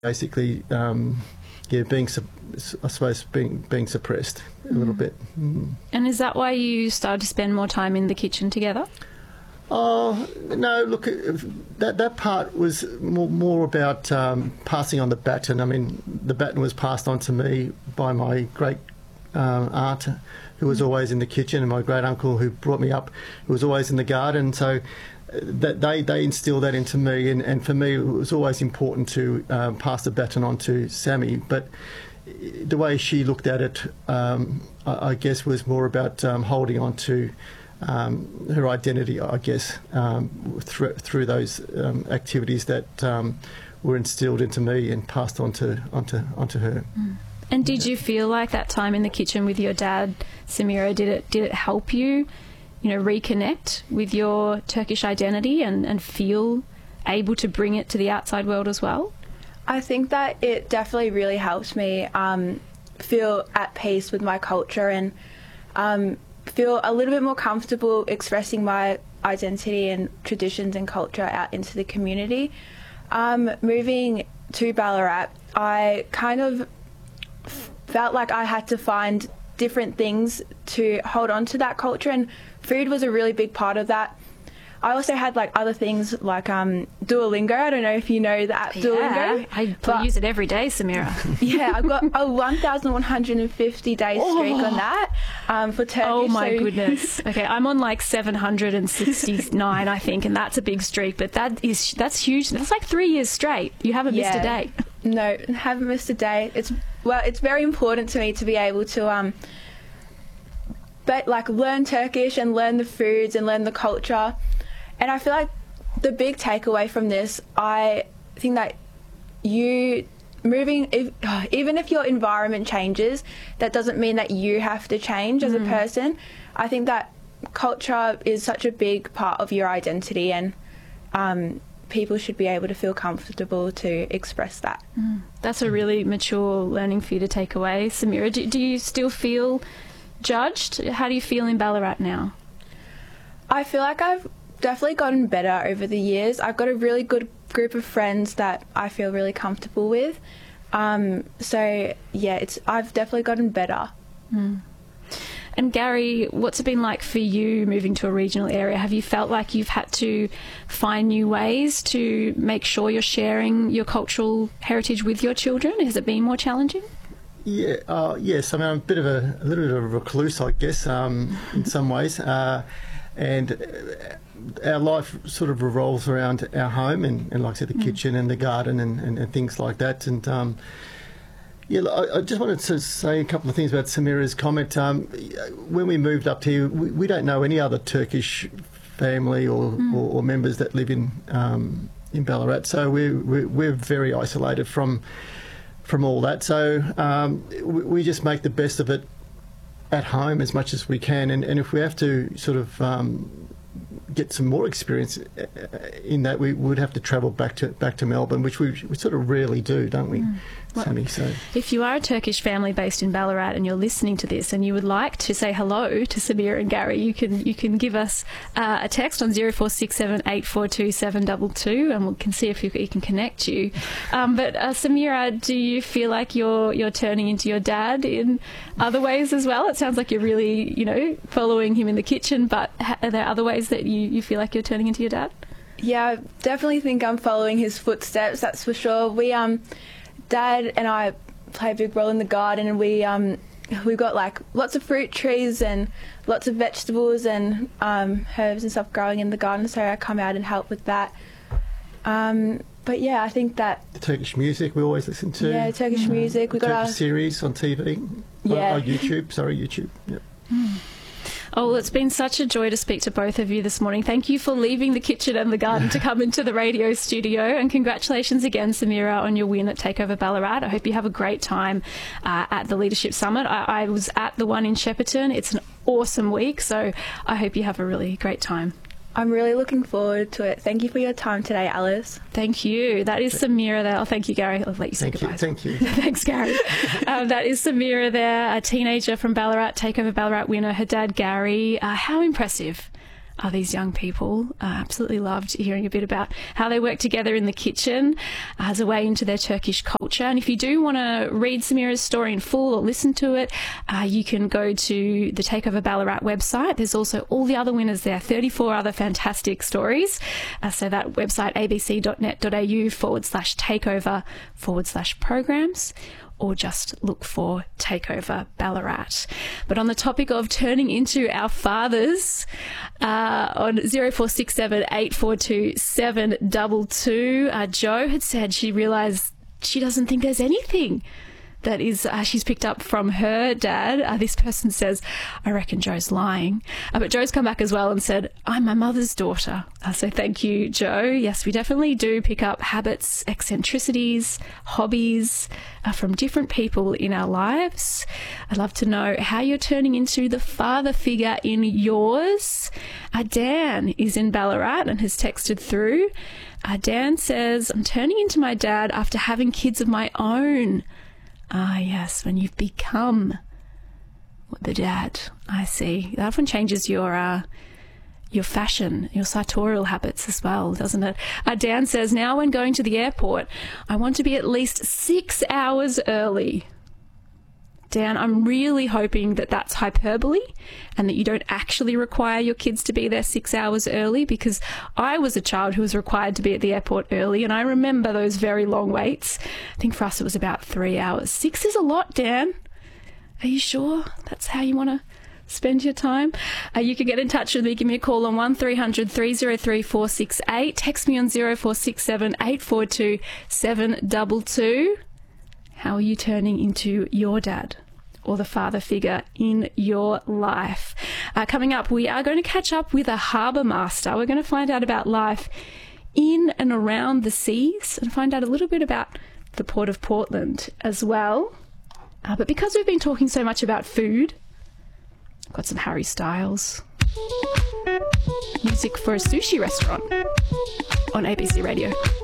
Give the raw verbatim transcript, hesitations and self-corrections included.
basically, um, yeah, being, I suppose, being being suppressed a little bit. Mm. And is that why you started to spend more time in the kitchen together? Oh, no, look, that that part was more, more about um, passing on the baton. I mean, the baton was passed on to me by my great um, aunt, who was always in the kitchen, and my great uncle, who brought me up, who was always in the garden. So that they, they instilled that into me, and, and for me it was always important to um, pass the baton on to Sammy. But the way she looked at it, um, I, I guess, was more about um, holding on to Um, her identity, I guess, um, through, through those um, activities that um, were instilled into me and passed on to, onto, onto her. Mm. And did you feel like that time in the kitchen with your dad, Samira, did it did it help you, you know, reconnect with your Turkish identity and, and feel able to bring it to the outside world as well? I think that it definitely really helped me um, feel at peace with my culture and um, feel a little bit more comfortable expressing my identity and traditions and culture out into the community. Um, moving to Ballarat, I kind of felt like I had to find different things to hold on to that culture, and food was a really big part of that. I also had like other things like um, Duolingo. I don't know if you know the app yeah, Duolingo. I but, use it every day, Samira. Yeah, I've got a one thousand one hundred fifty day streak oh. on that um, for Turkish. Oh my so goodness. Okay, I'm on like seven hundred sixty-nine, I think, and that's a big streak. But that is that's huge. That's like three years straight. You haven't yeah. missed a day. No, haven't missed a day. It's well, it's very important to me to be able to um, but like learn Turkish and learn the foods and learn the culture. And I feel like the big takeaway from this, I think that you moving, if, even if your environment changes, that doesn't mean that you have to change as mm. a person. I think that culture is such a big part of your identity, and um, people should be able to feel comfortable to express that. Mm. That's a really mature learning for you to take away. Samira, do, do you still feel judged? How do you feel in Ballarat now? I feel like I've definitely gotten better over the years. I've got a really good group of friends that I feel really comfortable with. Um, so yeah, it's I've definitely gotten better. Mm. And Gary, what's it been like for you moving to a regional area? Have you felt like you've had to find new ways to make sure you're sharing your cultural heritage with your children? Has it been more challenging? Yeah, uh, yes. I mean, I'm a bit of a, a little bit of a recluse, I guess, um, in some ways. Uh, and our life sort of revolves around our home and, and like I said, the mm. kitchen and the garden and, and, and things like that. And um, yeah, I, I just wanted to say a couple of things about Samira's comment. Um, when we moved up here, we, we don't know any other Turkish family or, mm. or, or members that live in um, in Ballarat, so we're, we're we're very isolated from from all that. So um, we, we just make the best of it at home as much as we can, and, and if we have to sort of um, get some more experience in that, we would have to travel back to back to Melbourne, which we, we sort of rarely do, don't we, mm. well, Sammy? So, if you are a Turkish family based in Ballarat and you're listening to this and you would like to say hello to Samira and Gary, you can you can give us uh, a text on zero four six seven eight four two seven two two, and we can see if we, we can connect you. Um, but uh, Samira, do you feel like you're you're turning into your dad in other ways as well? It sounds like you're really, you know, following him in the kitchen, but ha- are there other ways that you you feel like you're turning into your dad? Yeah, I definitely think I'm following his footsteps, that's for sure. We, um, Dad and I play a big role in the garden, and we, um, we've got like lots of fruit trees and lots of vegetables and um, herbs and stuff growing in the garden, so I come out and help with that. Um, but yeah, I think that... The Turkish music we always listen to. Yeah, Turkish mm. music. We got Turkish our series on T V. Yeah. Oh, oh, YouTube, sorry, YouTube. Yep. Mm. Oh, well, it's been such a joy to speak to both of you this morning. Thank you for leaving the kitchen and the garden to come into the radio studio. And congratulations again, Samira, on your win at Takeover Ballarat. I hope you have a great time uh, at the Leadership Summit. I, I was at the one in Shepparton. It's an awesome week, so I hope you have a really great time. I'm really looking forward to it. Thank you for your time today, Alice. Thank you. That is Samira there. Oh, thank you, Gary. I'll let you say thank goodbye. You, thank you. Thanks, Gary. um, that is Samira there, a teenager from Ballarat, Takeover Ballarat winner. Her dad, Gary. Uh, how impressive. are these young people. I absolutely loved hearing a bit about how they work together in the kitchen as a way into their Turkish culture. And if you do want to read Samira's story in full or listen to it, uh, you can go to the Takeover Ballarat website. There's also all the other winners there, thirty-four other fantastic stories. Uh, so that website, abc.net.au forward slash takeover forward slash programs, or just look for Takeover Ballarat. But on the topic of turning into our fathers, uh, on zero four six seven eight four two seven two two, uh, Jo had said she realised she doesn't think there's anything that is uh, she's picked up from her dad. Uh, this person says, I reckon Jo's lying. Uh, but Jo's come back as well and said, I'm my mother's daughter. Uh, so thank you, Jo. Yes, we definitely do pick up habits, eccentricities, hobbies uh, from different people in our lives. I'd love to know how you're turning into the father figure in yours. Uh, Dan is in Ballarat and has texted through. Uh, Dan says, I'm turning into my dad after having kids of my own. Ah, yes, when you've become the dad. I see. That often changes your uh, your fashion, your sartorial habits as well, doesn't it? Uh, Dan says, now when going to the airport, I want to be at least six hours early. Dan, I'm really hoping that that's hyperbole and that you don't actually require your kids to be there six hours early, because I was a child who was required to be at the airport early and I remember those very long waits. I think for us it was about three hours. Six is a lot, Dan. Are you sure that's how you want to spend your time? Uh, you can get in touch with me. Give me a call on one three hundred three oh three four six eight. Text me on zero four six seven eight four two seven two two. How are you turning into your dad or the father figure in your life? Uh, coming up, we are going to catch up with a harbour master. We're going to find out about life in and around the seas and find out a little bit about the Port of Portland as well. Uh, but because we've been talking so much about food, I've got some Harry Styles. Music for a sushi restaurant on A B C Radio.